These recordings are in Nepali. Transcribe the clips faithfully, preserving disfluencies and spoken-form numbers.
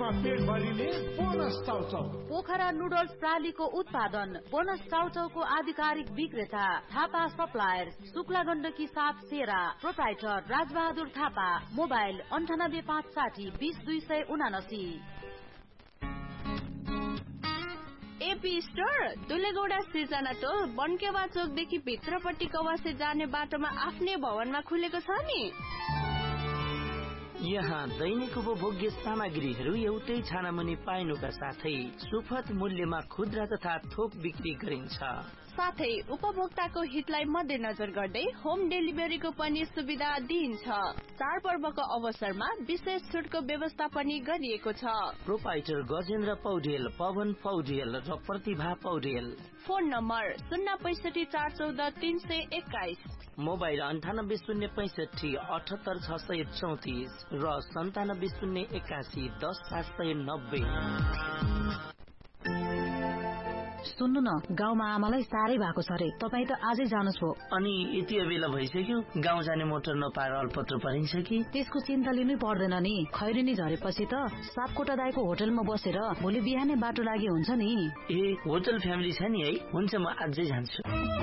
खाएमा पेट भरिने बोनस चाउचाउ। पोखरा नुडल्स प्रालीको उत्पादन बोनस चाउचाउको आधिकारिक विक्रेता थापा सप्लायर, शुक्ला गण्डकी साथ सेरा, प्रोप्राइटर राजबहादुर थापा। मोबाइल अन्ठानब्बे पाँच साठी बीस दुई सय उनासी। एपी स्टोर दुलेगौडा सिर्जना टोल बनकेवा चोकदेखि भित्रपट्टि कवासे जाने बाटोमा आफ्नै भवनमा खुलेको छ नि। यहाँ दैनिक उपभोग्य सामग्रीहरू एउटै छानामुनि पाइनुका साथै सुपथ मूल्यमा खुद्रा तथा थोक बिक्री गरिन्छ। साथै उपभोक्ताको हितलाई मध्यनजर गर्दै होम डेलिभरीको पनि सुविधा दिइन्छ। चाडपर्वको अवसरमा विशेष छुटको व्यवस्था पनि गरिएको छ। प्रोप्राइटर गजेन्द्र पौडेल, पवन पौडेल र प्रतिभा पौडेल। फोन नम्बर शून्य पैसठी चार चौध तीन सय एक्काइस। मोबाइल अन्ठानब्बे शून्य पैसठी अठहत्तर छ सय चौतिस र सन्तानब्बे शून्य एकासी दस सात सय नब्बे। सुन्नु न, गाउँमा आमालाई साह्रै भएको छ रे, तपाईँ त आजै जानुहोस् भो। अनि यति बेला भइसक्यो, गाउँ जाने मोटर नपाएर अल्पत्र परिन्छ कि? त्यसको चिन्ता लिनै पर्दैन नि। खैरेनी झरेपछि त सापकोटा दाइको होटलमा बसेर भोलि बिहानै बाटो लागि हुन्छ नि। ए, होटल फ्यामिली छ नि है? हुन्छ, म आजै जान्छु।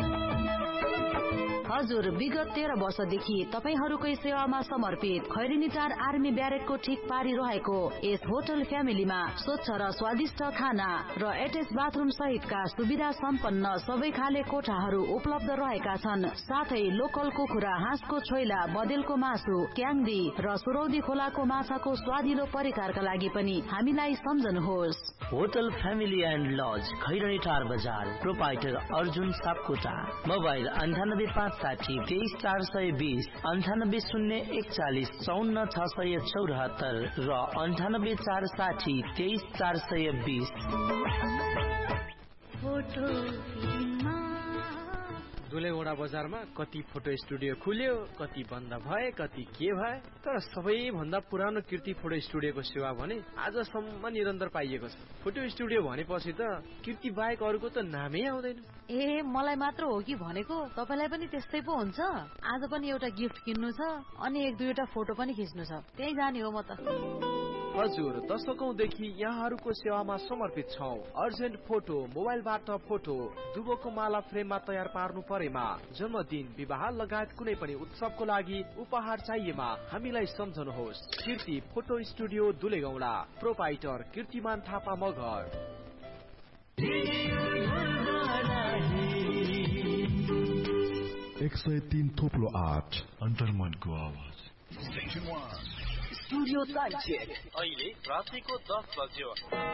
हजुर, विगत तेह्र वर्षदेखि तपाईहरूकै सेवामा समर्पित खैरेनी टार आर्मी ब्यारेकको ठिक पारी रहेको यस होटल फ्यामिलीमा स्वच्छ र स्वादिष्ट खाना र एटेच बाथरुम सहितका सुविधा सम्पन्न सबै खाले कोठाहरू उपलब्ध रहेका छन्। साथै लोकल कुखुरा, हाँसको छोइला, बदेलको मासु, क्याङ्दी र सुरौदी खोलाको माछाको स्वादिलो परिकारका लागि पनि हामीलाई सम्झनुहोस्। Hotel family and lodge, Khaireni टार बजार। प्रोप्राइटर अर्जुन सापकोटा। मोबाइल अन्ठानब्बे पाँच साठी तेइस चार सय बीस, अन्ठानब्बे शून्य एकचालिस चौन्न छ सय चौरात्तर र अन्ठानब्बे चार साठी तेइस चार सय बीस। दुलेगौडा बजारमा कति फोटो स्टुडियो खुल्यो, कति बन्द भए, कति के भए, तर सबैभन्दा पुरानो कीर्ति फोटो स्टुडियोको सेवा भने आजसम्म निरन्तर पाइएको छ। फोटो स्टुडियो भनेपछि त कीर्ति बाहेक अरूको त नामै आउँदैन। ए, मलाई मात्र हो कि भनेको? तपाईलाई पनि त्यस्तै पो हुन्छ? आज पनि एउटा गिफ्ट किन्नु छ अनि एक दुईवटा फोटो पनि खिच्नु छ, त्यही जाने हो म त। हजुर, दशकौंदेखि यहाँहरूको सेवामा समर्पित छौं। अर्जेन्ट फोटो, मोबाइलबाट फोटो, दुबोको माला फ्रेममा तयार पार्नु परेमा, जन्मदिन, विवाह लगायत कुनै पनि उत्सवको लागि उपहार चाहिएमा हामीलाई सम्झनुहोस्। कीर्ति फोटो स्टुडियो दुलेगौडा। प्रोप्राइटर कीर्तिमान थापा मगर। एक सय तीन थोप्लो आठ अन्तर्मनको आवाज। Studio time check. अहिले रातिको दस बज्यो।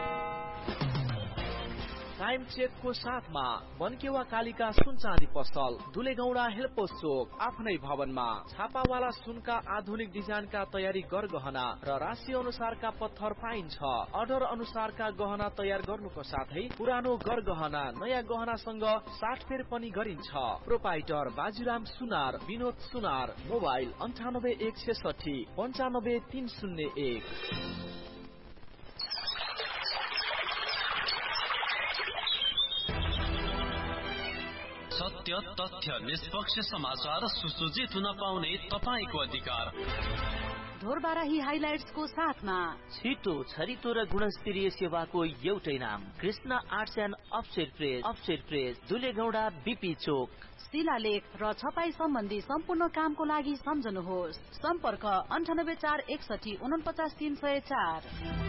टाइम चेकको साथमा बनकेवा कालिका सुन चाँदी पसल, दुलेगौडा हेल्पोस चोक, आफ्नै भवनमा। छापावाला सुनका आधुनिक डिजाइनका तयारी गरगहना र राशि अनुसारका पत्थर पाइन्छ। अर्डर अनुसारका गहना तयार गर्नुको साथै पुरानो गरगहना नयाँ गहनासँग साटफेर पनि गरिन्छ। प्रोप्राइटर बाजुराम सुनार, विनोद सुनार। मोबाइल अन्ठानब्बे एक छेसठी पन्चानब्बे तीन शून्य एक। सत्य, तथ्य, निष्पक्ष समाचार सुसज्जित हुन पाउने तपाईको अधिकार। ढोरबाराही हाइलाइट्सको साथमा छिटो, छरितो र गुणस्तरीय सेवाको एउटै नाम, Krishna arts and offset press. Offset press, दुलेगौडा BP चोक। शिलालेख र छपाई सम्बन्धी सम्पूर्ण कामको लागि सम्झनुहोस्। सम्पर्क अन्ठानब्बे चार एकसठी उनपचास तीन सय चार।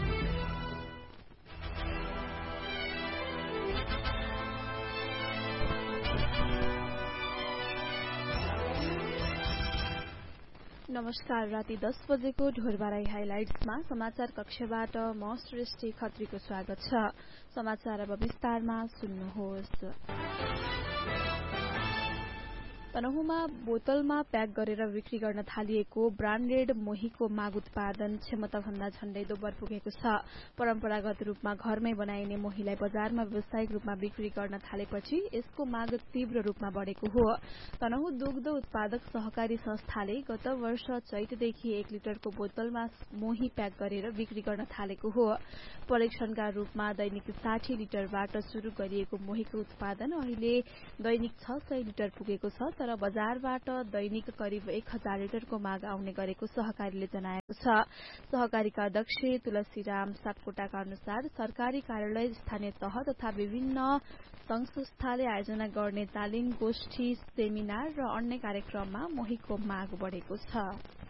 नमस्कार, राति दस बजेको ढोरबाराई हाइलाइट्समा समाचार कक्षबाट म सृष्टि खत्रीको स्वागत छ। समाचार अब विस्तारमा सुन्नुहोस्। तनहुमा बोतलमा प्याक गरेर बिक्री गर्न थालिएको ब्रान्डेड मोहीको माग उत्पादन क्षमता भन्दा झण्डै दोब्बर पुगेको छ। परम्परागत रूपमा घरमै बनाइने मोहीलाई बजारमा व्यावसायिक रूपमा बिक्री गर्न थालेपछि यसको माग तीव्र रूपमा बढेको हो। तनहु दुग्ध उत्पादक सहकारी संस्थाले गत वर्ष चैतदेखि एक लिटरको बोतलमा मोही प्याक गरेर बिक्री गर्न थालेको हो। परीक्षणका रूपमा दैनिक साठी लिटरबाट शुरू गरिएको मोहीको उत्पादन अहिले दैनिक छ सय लिटर पुगेको छ। तर बजारबाट दैनिक करिब एक हजार लिटरको माग आउने गरेको सहकारीले जनाएको छ। सहकारीका अध्यक्ष तुलसीराम सापकोटाका अनुसार सरकारी कार्यालय, स्थानीय तह तथा विभिन्न संघ संस्थाले आयोजना गर्ने तालिम, गोष्ठी, सेमिनार र अन्य कार्यक्रममा मोहीको माग बढ़ेको छ।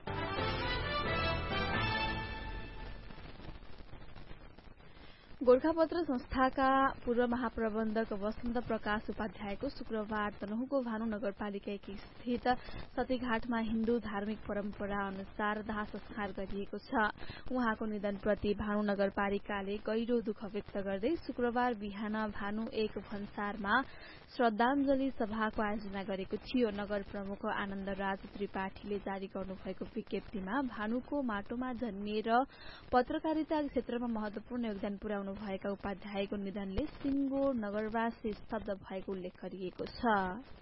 गोरखापत्र संस्थाका पूर्व महाप्रबन्धक वसन्त प्रकाश उपाध्यायको शुक्रबार तनहुँको भानु नगरपालिका एक स्थित सतीघाटमा हिन्दू धार्मिक परम्परा अनुसार दाह संस्कार गरिएको छ। उहाँको निधनप्रति भानु नगरपालिकाले गहिरो दुःख व्यक्त गर्दै शुक्रबार बिहान भानु एक भन्सारमा श्रद्धाञ्जली सभाको आयोजना गरेको थियो। नगर प्रमुख आनन्द राज त्रिपाठीले जारी गर्नुभएको विज्ञप्तिमा भानुको माटोमा जन्मिएर पत्रकारिता क्षेत्रमा महत्वपूर्ण योगदान पुर्याउनु भएका उपाध्यायको निधनले सिंगो नगरवासी स्तब्ध भएको उल्लेख गरिएको छ।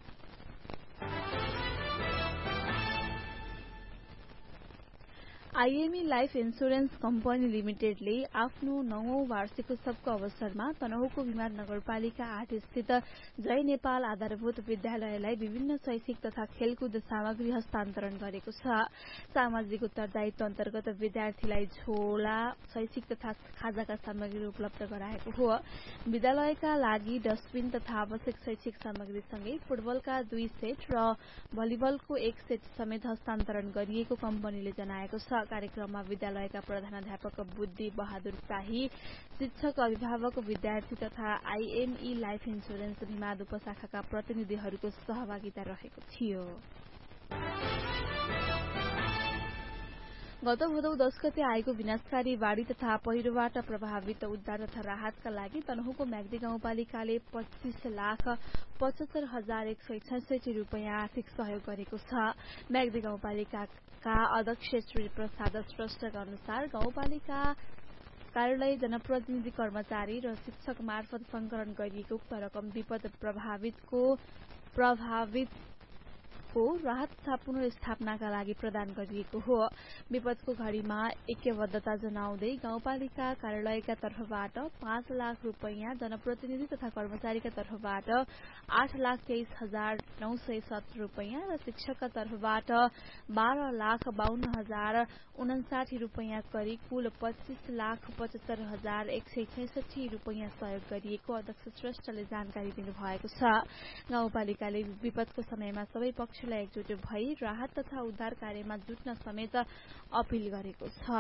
आईएमई लाइफ इन्स्योरेन्स कम्पनी लिमिटेडले आफ्नो नौौं वार्षिकोत्सवको अवसरमा तनहुँको बिमार नगरपालिका आठ स्थित जय नेपाल आधारभूत विद्यालयलाई विभिन्न शैक्षिक तथा खेलकुद सामग्री हस्तान्तरण गरेको छ। सामाजिक उत्तरदायित्व अन्तर्गत विद्यार्थीलाई झोला, शैक्षिक तथा खाजाका सामग्री उपलब्ध गराएको हो। विद्यालयका लागि डस्टबिन तथा आवश्यक शैक्षिक सामग्रीसँगै फुटबलका दुई सेट र भलिबलको एक सेट समेत हस्तान्तरण गरिएको कम्पनीले जनाएको छ। कार्यक्रममा विद्यालयका प्रधानाध्यापक बुद्धि बहादुर शाही, शिक्षक, अभिभावक, विद्यार्थी तथा आईएमई लाइफ इन्स्योरेन्स भिमाद उपशाखाका प्रतिनिधिहरूको सहभागिता रहेको थियो। गत भदौ दश गते आएको विनाशकारी बाढ़ी तथा पहिरोबाट प्रभावित उद्धार तथा राहतका लागि तनहुँको म्याग्दी गाउँपालिकाले पच्चीस लाख पचहत्तर हजार एक सय छैसठी रूपियाँ आर्थिक सहयोग गरेको छ। म्याग्दी गाउँपालिकाका अध्यक्ष श्री प्रसाद श्रेष्ठका अनुसार गाउँपालिका कार्यालय, जनप्रतिनिधि, कर्मचारी र शिक्षक मार्फत संकलन गरिएको उक्त रकम विपद प्रभावितको प्रभावित को राहत तथा पुनर्स्थापनाका लागि प्रदान गरिएको हो। विपदको घड़ीमा ऐक्यबद्धता जनाउँदै गाउँपालिका कार्यालयका तर्फबाट पाँच लाख रूपियाँ, जनप्रतिनिधि तथा कर्मचारीका तर्फबाट आठ लाख तेइस हजार नौ सय सत्र रूपियाँ र शिक्षकका तर्फबाट बाह्र लाख बाहन्न हजार उनासाठी रूपियाँ गरी कुल पच्चीस लाख पचहत्तर हजार एक सय छैसठी रूपियाँ सहयोग गरिएको अध्यक्ष श्रेष्ठले जानकारी दिनुभएको छ। गाउँपालिकाले विपदको समयमा सबै पक्ष एकजुट भई राहत तथा उद्धार कार्यमा जुट्न समेत अपील गरेको छ।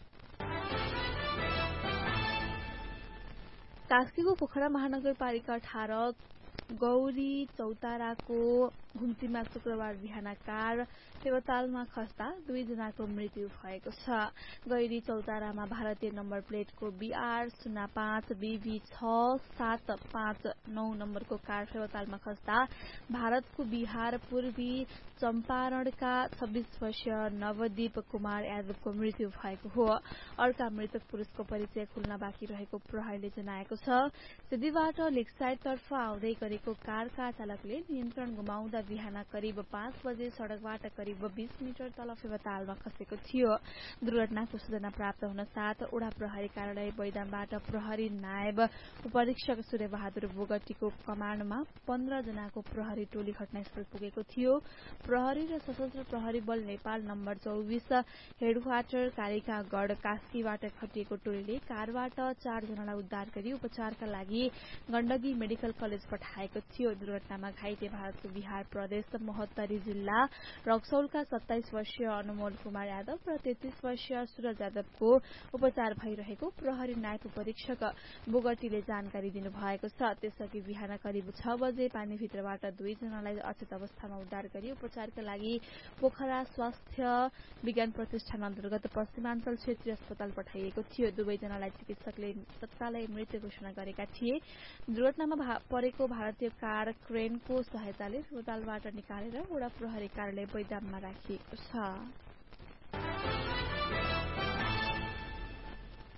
कास्कीको पोखरा महानगरपालिका अठारह गौरी चौताराको घुम्तीमा शुक्रबार बिहान कार फेवातालमा खस्दा दुईजनाको मृत्यु भएको छ। गैरी चौतारामा भारतीय नम्बर प्लेटको बीआर शून्य पाँच बीबी छ सात पाँच नौ नम्बरको कार फेवातालमा खस्दा भारतको बिहार पूर्वी चम्पारणका छब्बीस वर्षीय नवदीप कुमार यादवको मृत्यु भएको हो। अर्का मृतक पुरुषको परिचय खुल्न बाँकी रहेको प्रहरीले जनाएको छ। सिद्धिबाट लेकसाइडतर्फ आउँदै गरेको कारका चालकले नियन्त्रण गुमाउँदा बिहान करिब पाँच बजे सड़कबाट करिब बीस मिटर तल फेवातालमा खसेको थियो। दुर्घटनाको सूचना प्राप्त हुन साथ उडा प्रहरी कार्यालय बैदामबाट प्रहरी नायब उपरीक्षक सूर्य बहादुर बोगटीको कमाण्डमा पन्ध्र जनाको प्रहरी टोली घटनास्थल पुगेको थियो। प्रहरी र सशस्त्र प्रहरी बल नेपाल नम्बर चौबीस हेडक्वार्टर कालिकागढ़ कास्कीबाट खटिएको टोलीले कारबाट चार जनालाई उद्धार गरी उपचारका लागि गण्डकी मेडिकल कलेज पठाएको थियो। दुर्घटनामा घाइते भारतको बिहार प्रदेश महोत्तरी जिल्ला रक्सौलका सत्ताइस वर्षीय अनमोल कुमार यादव र तेत्तीस वर्षीय सूरज यादवको उपचार भइरहेको प्रहरी नायब परीक्षक बोगटीले जानकारी दिनुभएको छ। त्यसअघि बिहान करिब छ बजे पानीभित्रबाट दुईजनालाई अचेत अवस्थामा उद्धार गरी उपचारका लागि पोखरा स्वास्थ्य विज्ञान प्रतिष्ठान अन्तर्गत पश्चिमाञ्चल क्षेत्रीय अस्पताल पठाइएको थियो। दुवैजनालाई चिकित्सकले तत्कालै मृत्यु घोषणा गरेका थिए। दुर्घटनामा भा, परेको भारतीय कार क्रेनको सहायताले अस्पतालबाट निकालेर वडा प्रहरी कार्यालय बैदाममा राखिएको छ।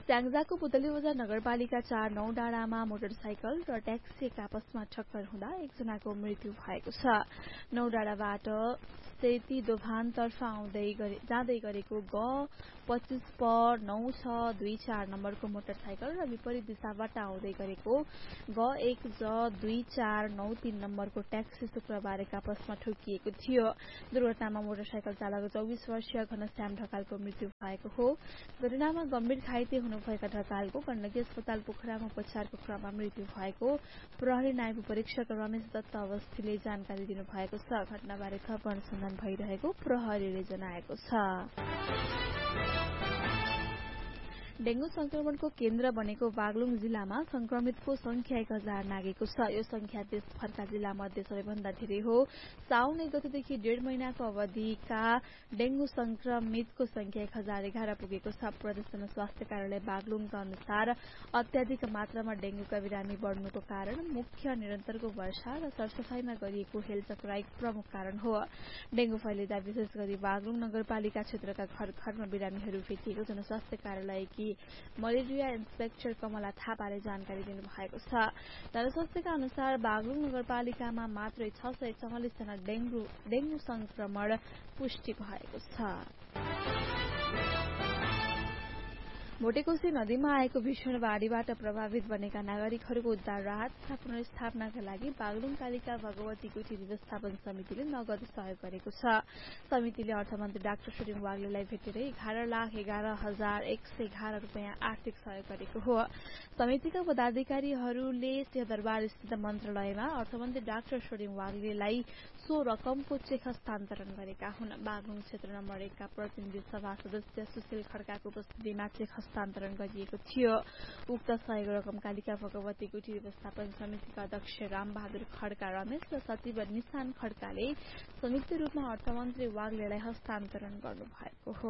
स्याङ्जाको पुतली बजार नगरपालिका चार नौ डाँडामा मोटरसाइकल र ट्याक्सी आपसमा ठक्कर हुँदा एकजनाको मृत्यु भएको छ। नौ डाँडाबाट सेती दोभानतर्फ आउँदै जाँदै गरेको ग पच्चीस प नौ छ दुई चार नम्बरको मोटरसाइकल र विपरीत दिशाबाट आउँदै गरेको ग एक ज दुई चार नौ तीन नम्बरको ट्याक्सी शुक्रबार आपसमा ठोकिएको थियो। दुर्घटनामा मोटरसाइकल चालक चौबीस वर्षीय घनश्याम ढकालको मृत्यु भएको हो। घटनामा गम्भीर घाइते हुनुभएका ढकालको गण्डकी अस्पताल पोखरामा उपचारको क्रममा मृत्यु भएको प्रहरी नायब परीक्षक रमेश दत्त अवस्थीले जानकारी दिनुभएको छ। घटनाबारे थप अनुसन्धान भइरहेको प्रहरीले जनाएको छ। डेंगू संक्रमणको केन्द्र बनेको बागलुङ जिल्लामा संक्रमितको संख्या एक हजार नागेको छ। यो संख्या देशभरका जिल्ला मध्ये सबैभन्दा धेरै हो। साउन एक गतेदेखि डेढ़ महिनाको अवधिका डेंगू संक्रमितको संख्या एक हजार एघार पुगेको छ। प्रदेश जनस्वास्थ्य कार्यालय बागलुङका अनुसार अत्याधिक मात्रामा डेंगूका बिरामी बढ़नुको कारण मुख्य निरन्तरको वर्षा र सरसफाईमा गरिएको हेलचक्राइ प्रमुख कारण हो। डेंगू फैलिँदा विशेष गरी बागलुङ नगरपालिका क्षेत्रका घर घरमा बिरामीहरू भेटिएको जनस्वास्थ्य कार्यालयकी मलेरिया इन्सपेक्टर कमला थापाले जानकारी दिनुभएको छ। जनस्वास्थ्यका अनुसार बागलुङ नगरपालिकामा मात्रै छ सय चौवालिस जना डेंगू डेंगू संक्रमण पुष्टि भएको छ। भोटेकोशी नदीमा आएको भीषण बाढ़ीबाट प्रभावित बनेका नागरिकहरूको उद्धार राहत तथा पुनर्स्थापनाका लागि बागलुङ कालिका भगवती कुटी व्यवस्थापन समितिले नगद सहयोग गरेको छ। समितिले अर्थमन्त्री डाक्टर सुरिङ वाग्लेलाई भेटेर एघार लाख एघार हजार एक सय एघार रूपियाँ आर्थिक सहयोग गरेको हो। समितिका पदाधिकारीहरूले सिंहदरबार स्थित मन्त्रालयमा अर्थमन्त्री डाक्टर सुरिङ वाग्लेलाई सो रकमको चेक हस्तान्तरण गरेका हुन्। बागलुङ क्षेत्र नम्बर एकका प्रतिनिधि सभा सदस्य सुशील खड्काको उपस्थितिमा चेक हस्तान्तरण गरिएको थियो। उक्त सहयोग रकम कालिका भगवती कुटी व्यवस्थापन समितिका अध्यक्ष रामबहादुर खड्का रमेश र सचिव निशान खड्काले संयुक्त रूपमा अर्थमन्त्री वाग्लेलाई हस्तान्तरण गर्नुभएको हो।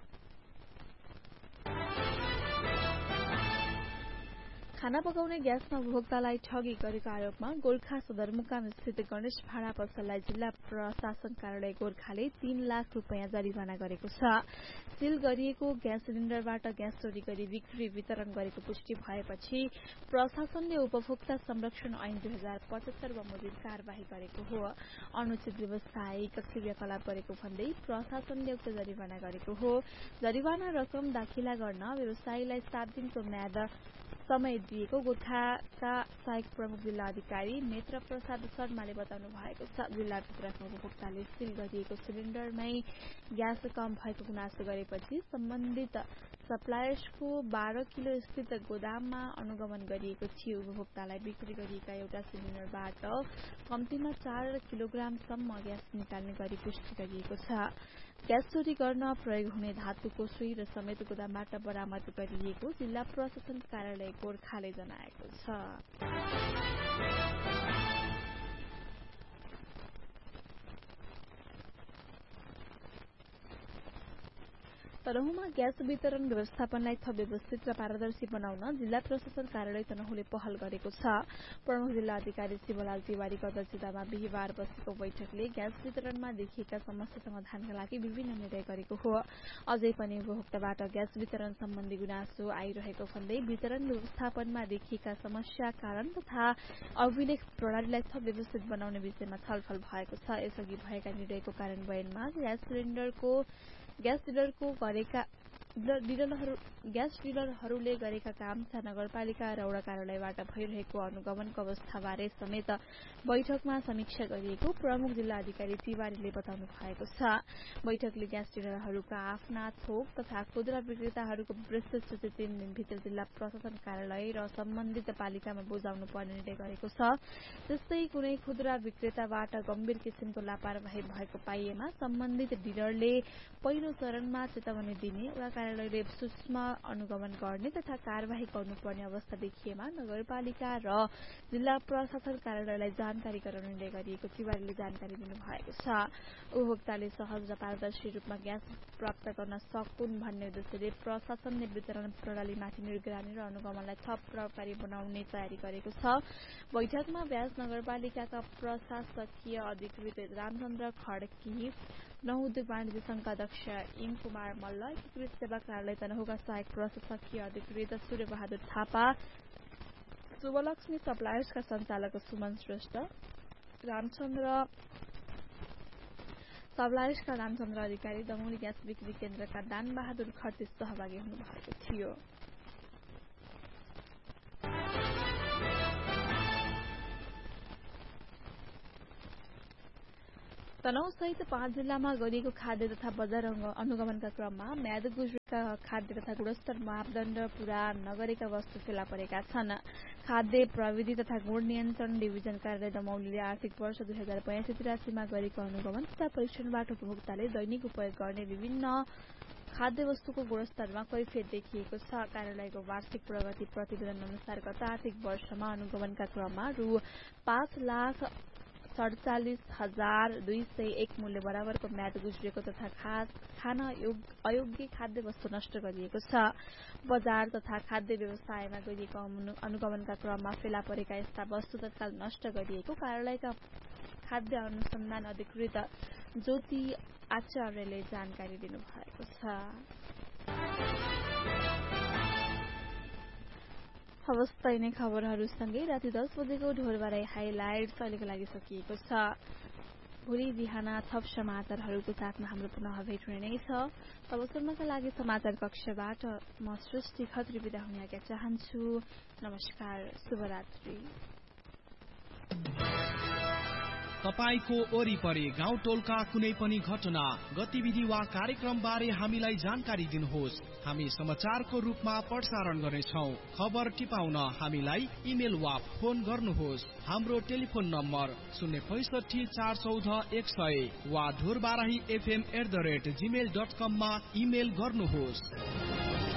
खाना पकाउने ग्यासमा उपभोक्तालाई ठगी गरेको आरोपमा गोर्खा सदरमुकाम स्थित गणेश भाडा पसललाई जिल्ला प्रशासन कार्यालय गोर्खाले तीन लाख रूपियाँ जरिवाना गरेको छ। सील गरिएको ग्यास सिलिण्डरबाट ग्यास चोरी गरी बिक्री वितरण गरेको पुष्टि भएपछि प्रशासनले उपभोक्ता संरक्षण ऐन दुई हजार पचहत्तर बमोजिम कार्यवाही गरेको हो। अनुचित व्यवसायिक क्रियाकलाप गरेको भन्दै प्रशासनले उक्त जरिवाना गरेको हो। जरिवाना रकम दाखिला गर्न व्यवसायीलाई सात दिनको म्याद समय दिएको गोर्खाका सहायक प्रमुख जिल्ला अधिकारी नेत्र प्रसाद शर्माले बताउनु भएको छ। जिल्लाभित्रका उपभोक्ताले सील गरिएको सिलिण्डरमै ग्यास कम भएको गुनासो गरेपछि सम्बन्धित सप्लायर्सको बाह्र किलो स्थित गोदाममा अनुगमन गरिएको थियो। उपभोक्तालाई बिक्री गरिएका एउटा सिलिण्डरबाट कम्तीमा चार किलोग्रामसम्म ग्यास निकाल्ने गरी पुष्टि गरिएको छ। ग्यास चोरी गर्न प्रयोग हुने धातुको सुई र समेत गोदामबाट बरामद गरिएको जिल्ला प्रशासन कार्यालय गोर्खाले जनाएको छ। तनहुँमा ग्यास वितरण व्यवस्थापनलाई थप व्यवस्थित र पारदर्शी बनाउन जिल्ला प्रशासन कार्यालय तनहुँले पहल गरेको छ। प्रमुख जिल्ला अधिकारी शिवलाल तिवारीको अध्यक्षतामा बिहिबार बसेको बैठकले ग्यास वितरणमा देखिएका समस्या समाधानका लागि विभिन्न निर्णय गरेको हो। अझै पनि उपभोक्ताबाट ग्यास वितरण सम्बन्धी गुनासो आइरहेको भन्दै वितरण व्यवस्थापनमा देखिएका समस्या कारण तथा अभिलेख प्रणालीलाई थप व्यवस्थित बनाउने विषयमा छलफल भएको छ। यसअघि भएका निर्णयको कार्यान्वयनमा ग्यास सिलिण्डरको ग्यास डिलरको गरेका डिलरहरू ग्यास डिलरहरूले गरेका काम तथा नगरपालिका र वडा कार्यालयबाट भइरहेको अनुगमनको अवस्थाबारे समेत बैठकमा समीक्षा गरिएको प्रमुख जिल्ला अधिकारी तिवारीले बताउनु भएको छ। बैठकले ग्यास डिलरहरूका आफ्ना थोक तथा खुद्रा विक्रेताहरूको विस्तृत सूची तीन दिनभित्र जिल्ला प्रशासन कार्यालय र सम्बन्धित पालिकामा बुझाउनु पर्ने निर्णय गरेको छ। त्यस्तै कुनै खुद्रा विक्रेताबाट गम्भीर किसिमको लापरवाही भएको पाइएमा सम्बन्धित डिलरले पहिलो चरणमा चेतावनी दिने वडा कार्यालयले सूक्ष्म अनुगमन गर्ने तथा कार्यवाही गर्नुपर्ने अवस्था देखिएमा नगरपालिका र जिल्ला प्रशासन कार्यालयलाई जानकारी गराउने निर्णय गरिएको तिवारीले जानकारी दिनुभएको छ। उपभोक्ताले सहज र पारदर्शी रूपमा ग्यास प्राप्त गर्न सकुन् भन्ने उद्देश्यले प्रशासनले वितरण प्रणालीमाथि निगरानी र अनुगमनलाई थप प्रभावकारी बनाउने तयारी गरेको छ। बैठकमा व्यास नगरपालिकाका प्रशासकीय अधिकृत रामचन्द्र खड्की, नौ उद्योग वाणिज्य संघका अध्यक्ष इम कुमार मल्ल, एकीकृत सेवा कार्यालय तनहुका सहायक प्रशासकीय अधिकृत सूर्य बहादुर थापा, शुभलक्ष्मी सप्लायर्सका सञ्चालक सुमन श्रेष्ठ, रामचन्द्र सप्लायर्सका रामचन्द्र अधिकारी, दमौली ग्यास बिक्री केन्द्रका दान बहादुर खर्ती सहभागी हुनुभएको थियो। तनहुँ सहित पाँच जिल्लामा गरिएको खाद्य तथा बजार अनुगमनका क्रममा म्याद गुज्रेका खाद्य तथा गुणस्तर मापदण्ड पूरा नगरेका वस्तु फेला परेका छन्। खाद्य प्रविधि तथा गुण नियन्त्रण डिभिजन कार्यालय दमौलीले आर्थिक वर्ष दुई हजार बयासी तिरासीमा गरेको अनुगमन तथा परीक्षणबाट उपभोक्ताले दैनिक उपयोग गर्ने विभिन्न खाद्य वस्तुको गुणस्तरमा कैफियत देखिएको छ। कार्यालयको वार्षिक प्रगति प्रतिवेदन अनुसार गत आर्थिक वर्षमा अनुगमनका क्रममा रु पाँच लाख सडचालिस हजार दुई सय एक मूल्य बराबरको म्याद गुज्रेको तथा खान अयोग्य खाद्य वस्तु नष्ट गरिएको छ। बजार तथा खाद्य व्यवसायमा गरिएको अनुगमनका क्रममा फेला परेका यस्ता वस्तु तत्काल नष्ट गरिएको कार्यालयका खाद्य अनुसन्धान अधिकृत ज्योति आचार्यले जानकारी दिनुभएको छ। अवस्था यिनै खबरहरूसँगै राति दस बजेको ढोरबाराई हाइलाइट्स अहिलेको लागि सकिएको छ। भोलि बिहान थप समाचारहरूको साथमा हाम्रो पुनः भेट हुने नै छ। तबसम्मका लागि समाचार कक्षबाट म सृष्टि खत्री बिदा हुने आज्ञा चाहन्छु। नमस्कार, शुभरात्रि। तपाईको वरिपरि गाउँ टोलका कुनै पनि घटना, गतिविधि वा कार्यक्रम बारे हामीलाई जानकारी दिनुहोस्। हामी समाचारको रूपमा प्रसारण गर्नेछौँ। खबर टिपाउन हामीलाई इमेल वा फोन गर्नुहोस्। हाम्रो टेलिफोन नम्बर शून्य पैसठी चार चौध एक सय वा Dhorbarahi FM at the rate Gmail dot कममा इमेल गर्नुहोस्।